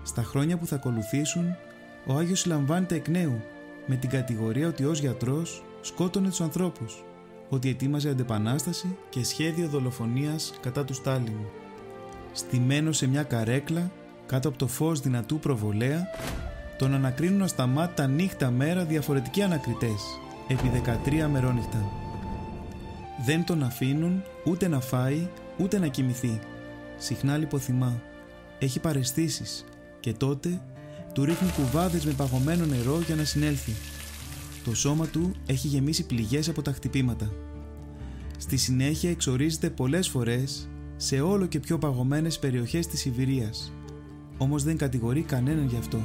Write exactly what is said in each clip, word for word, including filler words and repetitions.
Στα χρόνια που θα ακολουθήσουν, ο Άγιος συλλαμβάνεται εκ νέου με την κατηγορία ότι ως γιατρός σκότωνε τους ανθρώπους, ότι ετοίμαζε αντεπανάσταση και σχέδιο δολοφονίας κατά του Στάλιν. Στημένος σε μια καρέκλα, κάτω από το φως δυνατού προβολέα, τον ανακρίνουν ασταμάτητα νύχτα μέρα διαφορετικοί ανακριτές, επί δεκατρία μερόνυχτα. Δεν τον αφήνουν ούτε να φάει, ούτε να κοιμηθεί. Συχνά λιποθυμά, έχει παραισθήσεις και τότε του ρίχνουν κουβάδες με παγωμένο νερό για να συνέλθει. Το σώμα του έχει γεμίσει πληγές από τα χτυπήματα. Στη συνέχεια εξορίζεται πολλές φορές σε όλο και πιο παγωμένες περιοχές της Σιβηρίας, όμως δεν κατηγορεί κανέναν γι' αυτό.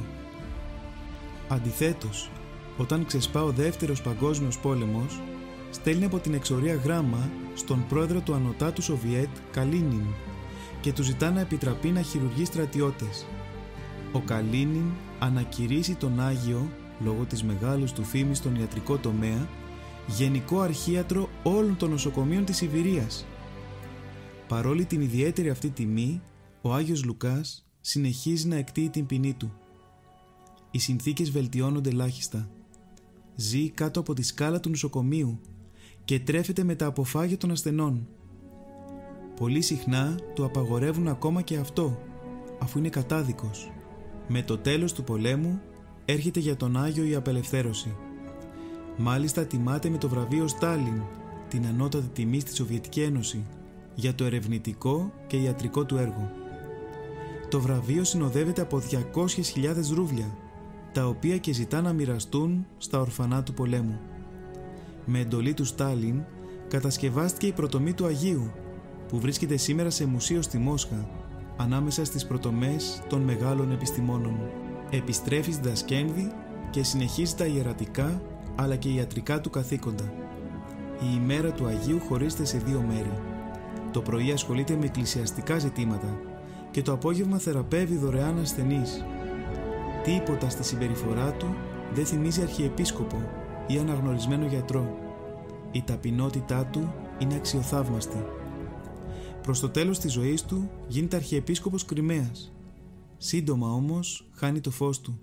Αντιθέτως, όταν ξεσπά ο δεύτερος παγκόσμιος πόλεμος, στέλνει από την εξορία γράμμα στον πρόεδρο του Ανωτάτου Σοβιέτ Καλίνιν και του ζητά να επιτραπεί να χειρουργεί στρατιώτες. Ο Καλίνιν ανακηρύσσει τον Άγιο, λόγω της μεγάλης του φήμης στον ιατρικό τομέα, γενικό αρχίατρο όλων των νοσοκομείων της Σιβηρίας. Παρόλη την ιδιαίτερη αυτή τιμή, ο Άγιος Λουκάς συνεχίζει να εκτείει την ποινή του. Οι συνθήκες βελτιώνονται ελάχιστα. Ζει κάτω από τη σκάλα του νοσοκομείου και τρέφεται με τα αποφάγια των ασθενών. Πολύ συχνά του απαγορεύουν ακόμα και αυτό, αφού είναι κατάδικος. Με το τέλος του πολέμου έρχεται για τον Άγιο η απελευθέρωση. Μάλιστα τιμάται με το βραβείο Στάλιν, την ανώτατη τιμή στη Σοβιετική Ένωση, για το ερευνητικό και ιατρικό του έργο. Το βραβείο συνοδεύεται από διακόσιες χιλιάδες ρούβλια, τα οποία και ζητά να μοιραστούν στα ορφανά του πολέμου. Με εντολή του Στάλιν κατασκευάστηκε η πρωτομή του Αγίου, που βρίσκεται σήμερα σε μουσείο στη Μόσχα, ανάμεσα στις πρωτομές των μεγάλων επιστημόνων. Επιστρέφει στην Τασκένδη και συνεχίζει τα ιερατικά αλλά και ιατρικά του καθήκοντα. Η ημέρα του Αγίου χωρίζεται σε δύο μέρη. Το πρωί ασχολείται με εκκλησιαστικά ζητήματα και το απόγευμα θεραπεύει δωρεάν ασθενείς. Τίποτα στη συμπεριφορά του δεν θυμίζει αρχιεπίσκοπο ή αναγνωρισμένο γιατρό. Η ταπεινότητά του είναι αξιοθαύμαστη. Προς το τέλος της ζωής του γίνεται αρχιεπίσκοπος Κριμαίας. Σύντομα όμως χάνει το φως του.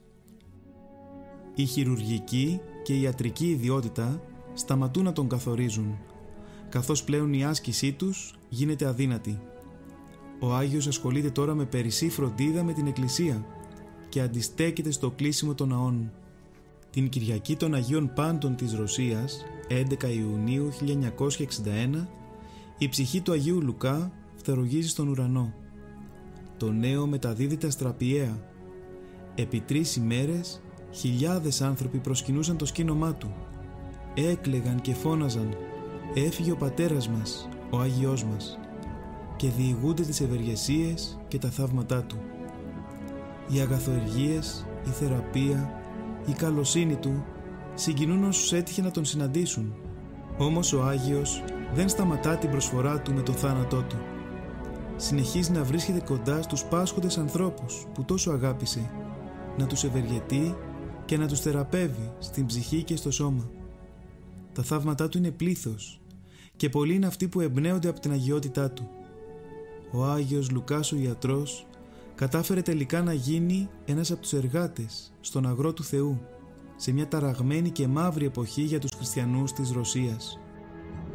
Η χειρουργική και η ιατρική ιδιότητα σταματούν να τον καθορίζουν, καθώς πλέον η άσκησή τους γίνεται αδύνατη. Ο Άγιος ασχολείται τώρα με περισσή φροντίδα με την Εκκλησία και αντιστέκεται στο κλείσιμο των ναών. Την Κυριακή των Αγίων Πάντων της Ρωσίας, έντεκα Ιουνίου χίλια εννιακόσια εξήντα ένα, η ψυχή του Αγίου Λουκά φτερογίζει στον ουρανό. Το νέο μεταδίδεται αστραπιαία. Επί τρεις ημέρες, χιλιάδες άνθρωποι προσκυνούσαν το σκήνομά του. Έκλαιγαν και φώναζαν «Έφυγε ο πατέρας μας, ο Άγιος μας» και διηγούνται τις ευεργεσίες και τα θαύματά του. Οι αγαθοεργίες, η θεραπεία, η καλοσύνη του συγκινούν όσους έτυχε να τον συναντήσουν. Όμως ο Άγιος δεν σταματά την προσφορά του με το θάνατό του. Συνεχίζει να βρίσκεται κοντά στους πάσχοντες ανθρώπους που τόσο αγάπησε, να τους ευεργετεί και να τους θεραπεύει στην ψυχή και στο σώμα. Τα θαύματά του είναι πλήθος και πολλοί είναι αυτοί που εμπνέονται από την αγιότητά του. Ο Άγιος Λουκάς ο ιατρός κατάφερε τελικά να γίνει ένας από τους εργάτες στον αγρό του Θεού, σε μια ταραγμένη και μαύρη εποχή για τους χριστιανούς της Ρωσίας.